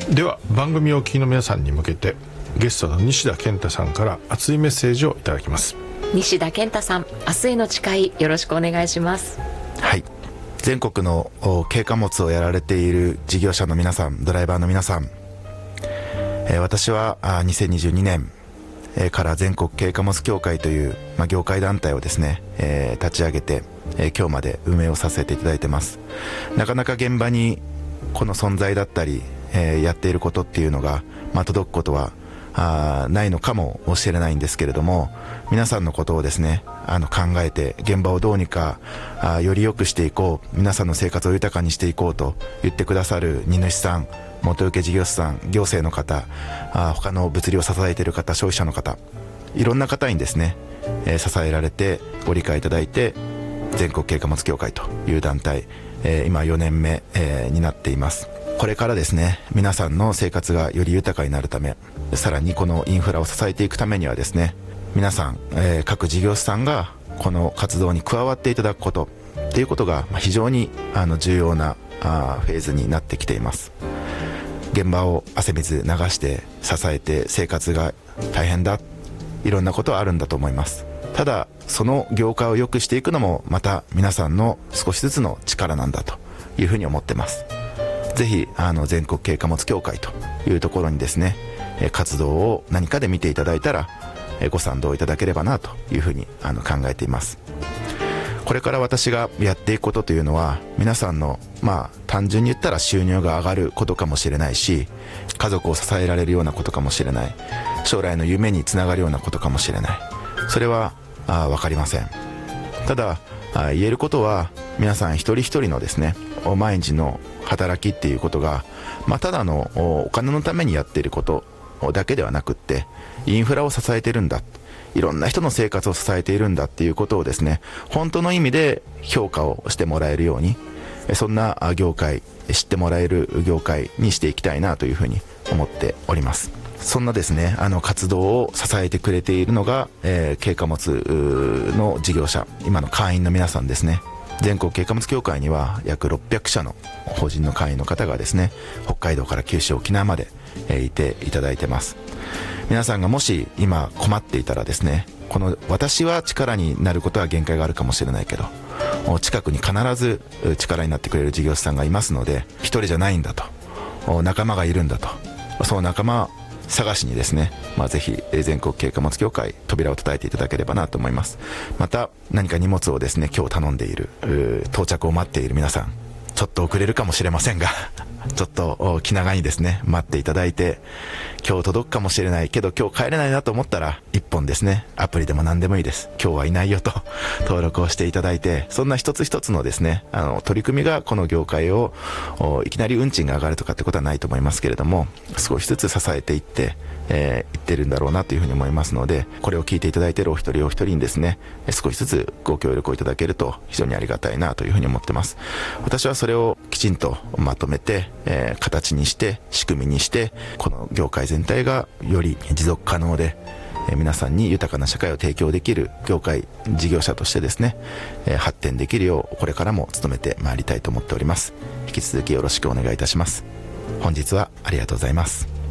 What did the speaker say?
では番組をお聞きの皆さんに向けてゲストの西田健太さんから熱いメッセージをいただきます。 西田健太さん、明日への誓いよろしくお願いします。 はい、全国の軽貨物をやられている事業者の皆さん、ドライバーの皆さん、私は2022年から全国軽貨物協会という、業界団体をですね、立ち上げて、今日まで運営をさせていただいてます。なかなか現場にこの存在だったり、やっていることっていうのが、届くことはないのかもしれないんですけれども、皆さんのことをですね考えて現場をどうにかより良くしていこう、皆さんの生活を豊かにしていこうと言ってくださる荷主さん、元請け事業者さん、行政の方、他の物流を支えている方、消費者の方、いろんな方にですね、支えられてご理解いただいて全国軽貨物協会という団体、今4年目、になっています。これからですね、皆さんの生活がより豊かになるため、さらにこのインフラを支えていくためにはですね、皆さん、各事業者さんがこの活動に加わっていただくことっていうことが非常に重要なフェーズになってきています。現場を汗水流して支えて生活が大変だ、いろんなことはあるんだと思います。ただその業界を良くしていくのもまた皆さんの少しずつの力なんだというふうに思ってます。ぜひ全国軽貨物協会というところにですね、活動を何かで見ていただいたらご賛同いただければなというふうに考えています。これから私がやっていくことというのは、皆さんの単純に言ったら収入が上がることかもしれないし、家族を支えられるようなことかもしれない、将来の夢につながるようなことかもしれない、それは分かりません。ただ言えることは、皆さん一人一人のですね毎日の働きっていうことが、ただのお金のためにやっていることだけではなくって、インフラを支えているんだ、いろんな人の生活を支えているんだっていうことをですね、本当の意味で評価をしてもらえるように、そんな業界、知ってもらえる業界にしていきたいなというふうに思っております。そんなですね活動を支えてくれているのが、軽貨物の事業者、今の会員の皆さんですね。全国軽貨物協会には約600社の法人の会員の方がですね、北海道から九州、沖縄まで、いていただいてます。皆さんがもし今困っていたらですね、この私は力になることは限界があるかもしれないけど、近くに必ず力になってくれる事業者さんがいますので、一人じゃないんだと、仲間がいるんだと、その仲間探しにですね、ぜひ全国軽貨物協会扉を叩いていただければなと思います。また何か荷物をですね今日頼んでいる、到着を待っている皆さん、ちょっと遅れるかもしれませんがちょっと気長にですね待っていただいて、今日届くかもしれないけど今日帰れないなと思ったら、一本ですね、アプリでも何でもいいです、今日はいないよと登録をしていただいて、そんな一つ一つのですね取り組みがこの業界をいきなり運賃が上がるとかってことはないと思いますけれども、少しずつ支えていっていってるんだろうなというふうに思いますので、これを聞いていただいているお一人お一人にですね、少しずつご協力をいただけると非常にありがたいなというふうに思ってます。私はそれをきちんとまとめて、形にして仕組みにして、この業界全体がより持続可能で、皆さんに豊かな社会を提供できる業界事業者としてですね、発展できるようこれからも努めてまいりたいと思っております。引き続きよろしくお願いいたします。本日はありがとうございます。